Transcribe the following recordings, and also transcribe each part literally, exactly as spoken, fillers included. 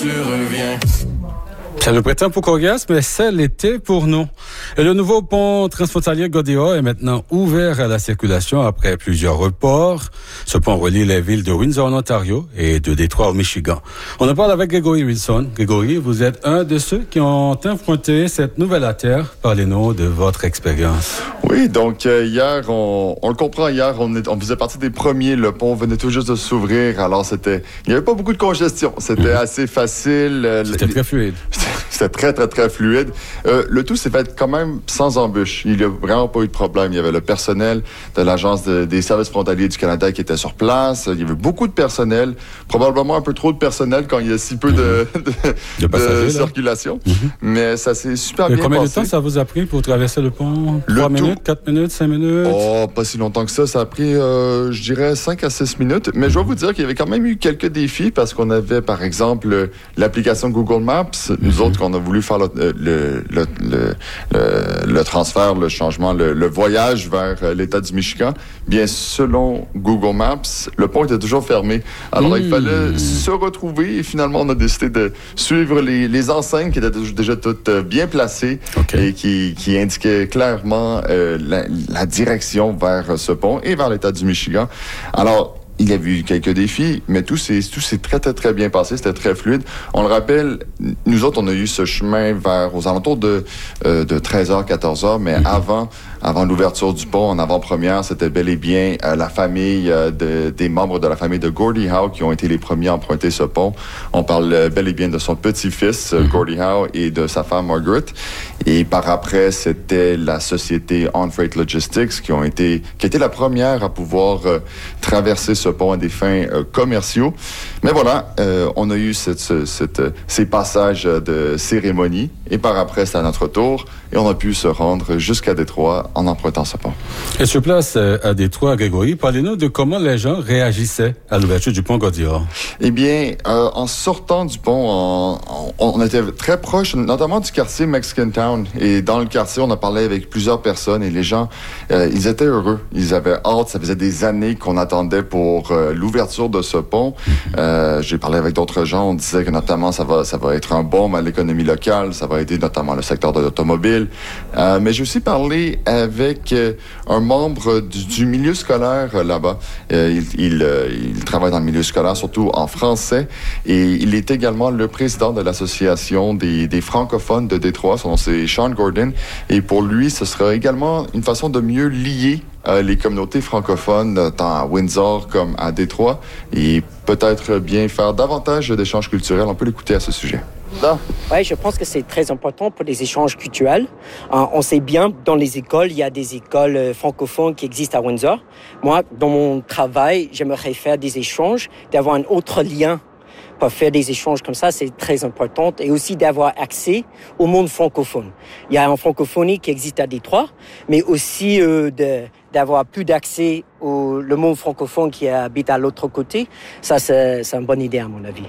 Tu reviens. C'est le printemps pour Corrigas, mais c'est l'été pour nous. Et le nouveau pont transfrontalier Gordie-Howe est maintenant ouvert à la circulation après plusieurs reports. Ce pont relie les villes de Windsor en Ontario et de Détroit au Michigan. On en parle avec Grégory Wilson. Grégory, vous êtes un de ceux qui ont emprunté cette nouvelle artère. Parlez-nous de votre expérience. Oui, donc euh, hier, on, on le comprend, hier, on, est, on faisait partie des premiers. Le pont venait tout juste de s'ouvrir, alors c'était, il n'y avait pas beaucoup de congestion. C'était mmh. assez facile. Euh, c'était très fluide. C'était très, très, très fluide. Euh, le tout s'est fait quand même sans embûche. Il n'y a vraiment pas eu de problème. Il y avait le personnel de l'Agence de, des services frontaliers du Canada qui était sur place. Il y avait beaucoup de personnel. Probablement un peu trop de personnel quand il y a si peu de, de, de, de circulation. Mm-hmm. Mais ça s'est super Mais bien combien passé. Combien de temps ça vous a pris pour traverser le pont? Le Trois tout... minutes, quatre minutes, cinq minutes? Oh, pas si longtemps que ça. Ça a pris, euh, je dirais, cinq à six minutes. Mais je dois vous dire qu'il y avait quand même eu quelques défis parce qu'on avait, par exemple, l'application Google Maps. Mm-hmm. Nous autres, qu'on a voulu faire le, le, le, le, le, le transfert, le changement, le, le voyage vers l'État du Michigan, bien, selon Google Maps, le pont était toujours fermé. Alors, mmh. il fallait se retrouver et finalement, on a décidé de suivre les, les enseignes qui étaient déjà toutes bien placées okay. et qui, qui indiquaient clairement euh, la, la direction vers ce pont et vers l'État du Michigan. Alors, il y a eu quelques défis, mais tout s'est, tout s'est très, très, très bien passé. C'était très fluide. On le rappelle, nous autres, on a eu ce chemin vers aux alentours de, euh, de treize heures, quatorze heures, mais mm-hmm. avant, avant l'ouverture du pont, en avant-première, c'était bel et bien euh, la famille, euh, de, des membres de la famille de Gordie Howe qui ont été les premiers à emprunter ce pont. On parle euh, bel et bien de son petit-fils, euh, mm-hmm. Gordie Howe, et de sa femme, Margaret. Et par après, c'était la société On Freight Logistics qui ont été, qui a été la première à pouvoir euh, traverser ce pont à des fins euh, commerciaux. Mais voilà, euh, on a eu cette, cette, cette, ces passages de cérémonie et par après, c'est à notre tour et on a pu se rendre jusqu'à Détroit en empruntant ce pont. Et sur place à Détroit, Grégory, parlez-nous de comment les gens réagissaient à l'ouverture du pont Gordie-Howe. Eh bien, euh, en sortant du pont, on, on, on était très proche, notamment du quartier Mexican Town. Et dans le quartier, on a parlé avec plusieurs personnes et les gens, euh, ils étaient heureux. Ils avaient hâte. Ça faisait des années qu'on attendait pour euh, l'ouverture de ce pont. Euh, j'ai parlé avec d'autres gens. On disait que notamment, ça va, ça va être un baume à l'économie locale. Ça va aider notamment le secteur de l'automobile. Euh, mais j'ai aussi parlé avec euh, un membre du, du milieu scolaire euh, là-bas. Euh, il, il, euh, il travaille dans le milieu scolaire, surtout en français. Et il est également le président de l'association des, des francophones de Détroit. Son nom, c'est Sean Gordon. Et pour lui, ce sera également une façon de mieux lier euh, les communautés francophones, tant à Windsor comme à Détroit, et peut-être bien faire davantage d'échanges culturels. On peut l'écouter à ce sujet. Oui, je pense que c'est très important pour les échanges culturels. Euh, on sait bien, dans les écoles, il y a des écoles euh, francophones qui existent à Windsor. Moi, dans mon travail, j'aimerais faire des échanges, d'avoir un autre lien pour faire des échanges comme ça, c'est très important. Et aussi d'avoir accès au monde francophone. Il y a une francophonie qui existe à Détroit, mais aussi euh, de, d'avoir plus d'accès au le monde francophone qui habite à l'autre côté. Ça, c'est, c'est une bonne idée à mon avis.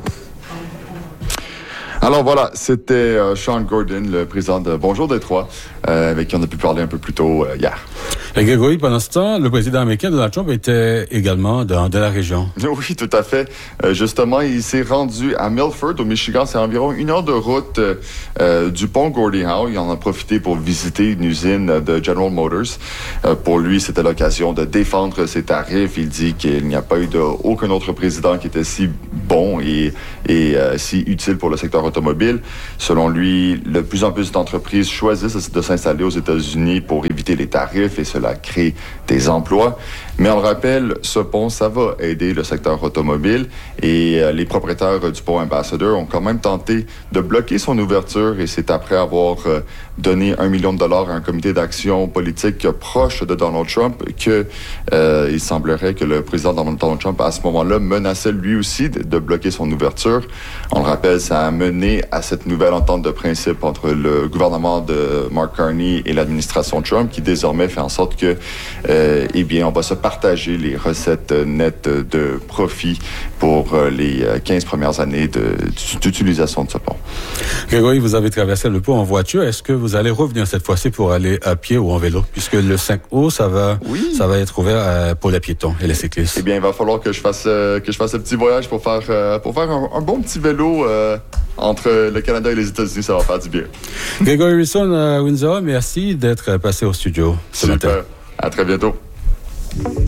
Alors voilà, c'était euh, Sean Gordon, le président de Bonjour Détroit, euh, avec qui on a pu parler un peu plus tôt euh, hier. Et Grégory, pendant ce temps, le président américain Donald Trump était également dans, de la région. Oui, tout à fait. Euh, justement, il s'est rendu à Milford, au Michigan. C'est environ une heure de route euh, du pont Gordie Howe. Il en a profité pour visiter une usine de General Motors. Euh, pour lui, c'était l'occasion de défendre ses tarifs. Il dit qu'il n'y a pas eu de, aucun autre président qui était si bon et, et euh, si utile pour le secteur automobile. Selon lui, de plus en plus d'entreprises choisissent de s'installer aux États-Unis pour éviter les tarifs et cela crée des emplois. Mais on le rappelle, ce pont, ça va aider le secteur automobile et euh, les propriétaires du pont Ambassador ont quand même tenté de bloquer son ouverture et c'est après avoir euh, donné un million de dollars à un comité d'action politique proche de Donald Trump que euh, il semblerait que le président Donald Trump, à ce moment-là, menaçait lui aussi de, de bloquer son ouverture. On le rappelle, ça a mené à cette nouvelle entente de principe entre le gouvernement de Mark Carney et l'administration Trump qui désormais fait en sorte que, euh, eh bien, on va se partager les recettes nettes de profit pour les quinze premières années de, d'utilisation de ce pont. Grégory, vous avez traversé le pont en voiture. Est-ce que vous allez revenir cette fois-ci pour aller à pied ou en vélo? Puisque le cinq août, ça va, oui. ça va être ouvert pour les piétons et les cyclistes. Eh bien, il va falloir que je fasse, euh, que je fasse un petit voyage pour faire euh, pour faire un, un bon petit vélo euh, entre le Canada et les États-Unis. Ça va faire du bien. Grégory Wilson à Windsor, merci d'être passé au studio ce Super. matin. À très bientôt.